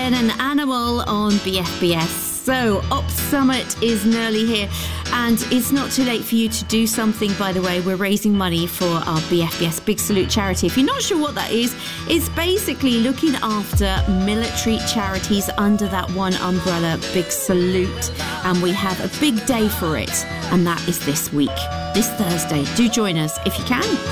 Then an Animal on BFBS. So, Ops Summit is nearly here, and it's not too late for you to do something, by the way. We're raising money for our BFBS Big Salute charity. If you're not sure what that is, it's basically looking after military charities under that one umbrella, Big Salute. And we have a big day for it, and that is this week, this Thursday. Do join us if you can.